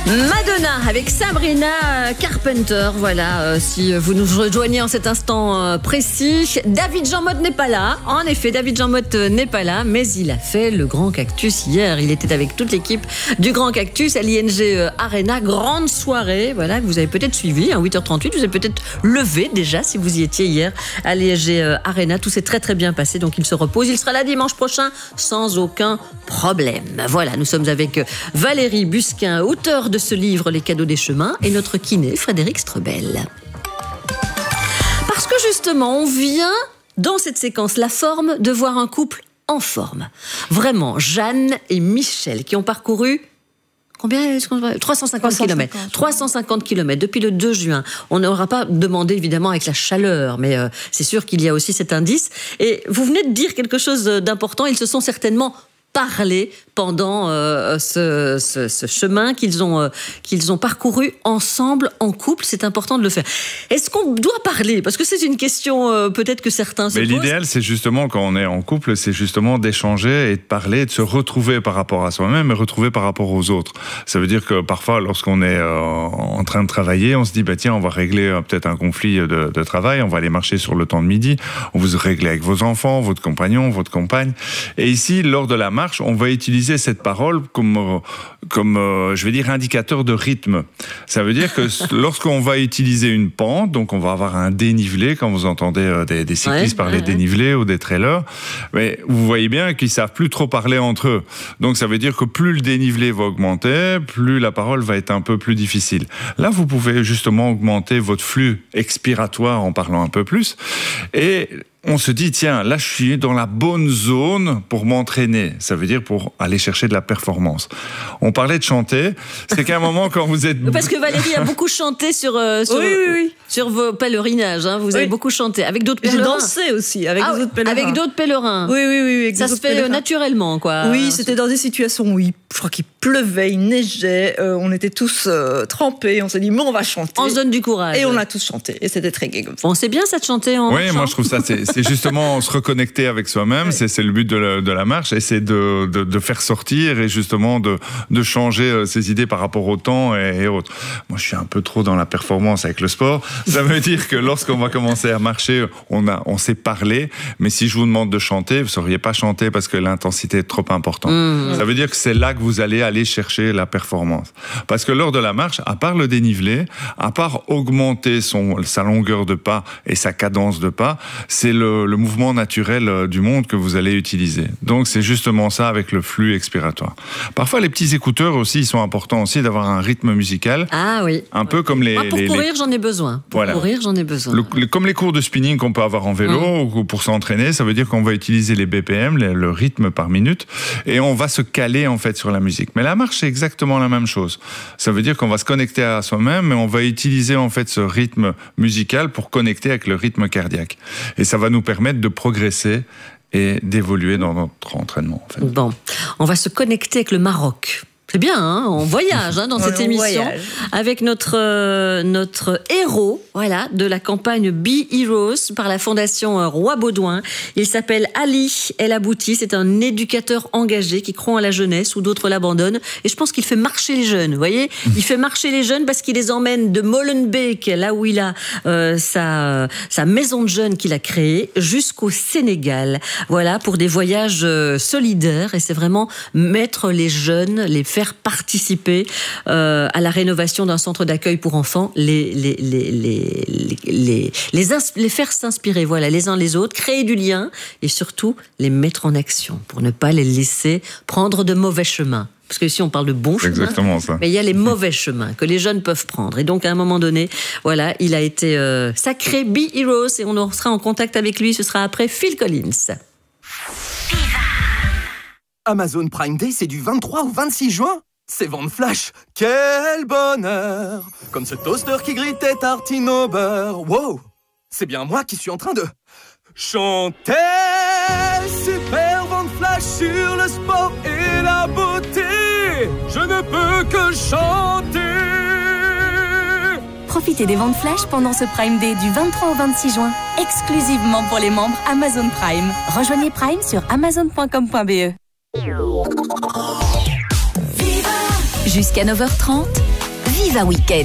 Madonna avec Sabrina Carpenter. Voilà, si vous nous rejoignez en cet instant précis, David Jean Motte n'est pas là. En effet, David Jean Motte n'est pas là, mais il a fait le Grand Cactus hier. Il était avec toute l'équipe du Grand Cactus à l'ING Arena. Grande soirée, voilà, que vous avez peut-être suivi, à 8h38. Vous avez peut-être levé déjà si vous y étiez hier à l'ING Arena. Tout s'est très très bien passé, donc il se repose. Il sera là dimanche prochain sans aucun problème. Voilà, nous sommes avec Valérie Busquin, auteure de ce livre Les cadeaux des chemins, et notre kiné Frédéric Strebel. Parce que justement, on vient dans cette séquence La Forme de voir un couple en forme. Vraiment, Jeanne et Michel qui ont parcouru combien? 350 km. 350 km depuis le 2 juin. On n'aura pas demandé évidemment avec la chaleur, mais c'est sûr qu'il y a aussi cet indice. Et vous venez de dire quelque chose d'important, ils se sont certainement parlé pendant ce chemin qu'ils ont parcouru ensemble, en couple. C'est important de le faire. Est-ce qu'on doit parler? Parce que c'est une question peut-être que certains se posent. Mais l'idéal, c'est justement, quand on est en couple, c'est justement d'échanger et de parler, de se retrouver par rapport à soi-même et retrouver par rapport aux autres. Ça veut dire que parfois, lorsqu'on est en train de travailler, on se dit, bah tiens, on va régler peut-être un conflit de travail, on va aller marcher sur le temps de midi, on vous régler avec vos enfants, votre compagnon, votre compagne. Et ici, lors de la marche, on va utiliser cette parole comme je vais dire, indicateur de rythme. Ça veut dire que lorsqu'on va utiliser une pente, donc on va avoir un dénivelé, quand vous entendez des cyclistes parler de dénivelé ou des trailers, mais vous voyez bien qu'ils savent plus trop parler entre eux. Donc ça veut dire que plus le dénivelé va augmenter, plus la parole va être un peu plus difficile. Là, vous pouvez justement augmenter votre flux expiratoire en parlant un peu plus, et on se dit, tiens, là, je suis dans la bonne zone pour m'entraîner. Ça veut dire pour aller chercher de la performance. On parlait de chanter. C'est qu'à un moment, quand vous êtes... Parce que Valérie a beaucoup chanté sur vos pèlerinages. Hein. Vous avez beaucoup chanté. Avec d'autres pèlerins. J'ai dansé aussi avec d'autres pèlerins. Avec d'autres pèlerins. Oui. Ça se fait naturellement, quoi. Oui, c'était dans des situations où je crois qu'il pleuvait, il neigeait. On était tous trempés. On s'est dit, mais on va chanter. On se donne du courage. Et on a tous chanté. Et c'était très gai comme ça. Bon, c'est bien ça de chanter en Oui, moi je trouve ça, c'est justement se reconnecter avec soi-même, c'est le but de la marche, et c'est de faire sortir et justement de changer ses idées par rapport au temps et autres. Moi je suis un peu trop dans la performance avec le sport. Ça veut dire que lorsqu'on va commencer à marcher, on sait parler, mais si je vous demande de chanter, vous ne sauriez pas chanter parce que l'intensité est trop importante. Ça veut dire que c'est là que vous allez aller chercher la performance. Parce que lors de la marche, à part le dénivelé, à part augmenter sa longueur de pas et sa cadence de pas, c'est le mouvement naturel du monde que vous allez utiliser. Donc c'est justement ça avec le flux expiratoire. Parfois les petits écouteurs aussi, ils sont importants aussi d'avoir un rythme musical. Ah oui. Un peu comme les... Moi, pour courir, j'en ai besoin. Courir, j'en ai besoin. Comme les cours de spinning qu'on peut avoir en vélo ou pour s'entraîner, ça veut dire qu'on va utiliser les BPM, le rythme par minute, et on va se caler en fait sur la musique. Mais la marche, c'est exactement la même chose. Ça veut dire qu'on va se connecter à soi-même, et on va utiliser en fait ce rythme musical pour connecter avec le rythme cardiaque. Et ça va nous permettre de progresser et d'évoluer dans notre entraînement. En fait. Bon, on va se connecter avec le Maroc. C'est bien, hein, on voyage dans cette émission avec notre héros, voilà, de la campagne Be Heroes par la Fondation Roi Baudouin. Il s'appelle Ali El Abouti. C'est un éducateur engagé qui croit en la jeunesse où d'autres l'abandonnent. Et je pense qu'il fait marcher les jeunes. Vous voyez, il fait marcher les jeunes parce qu'il les emmène de Molenbeek, là où il a sa maison de jeunes qu'il a créée, jusqu'au Sénégal. Voilà, pour des voyages solidaires. Et c'est vraiment mettre les jeunes, les faire participer à la rénovation d'un centre d'accueil pour enfants, les faire s'inspirer, voilà, les uns les autres, créer du lien et surtout les mettre en action pour ne pas les laisser prendre de mauvais chemins. Parce que ici, on parle de bons chemins, exactement ça. Mais il y a les mauvais chemins que les jeunes peuvent prendre. Et donc, à un moment donné, voilà, il a été sacré Be Heroes et on sera en contact avec lui. Ce sera après Phil Collins. Amazon Prime Day, c'est du 23 au 26 juin. C'est vente flash. Quel bonheur! Comme ce toaster qui grillait tartine au beurre. Wow! C'est bien moi qui suis en train de chanter. Super vente flash sur le sport et la beauté. Je ne peux que chanter. Profitez des ventes flash pendant ce Prime Day du 23 au 26 juin, exclusivement pour les membres Amazon Prime. Rejoignez Prime sur amazon.com.be. Jusqu'à 9h30, Viva Weekend.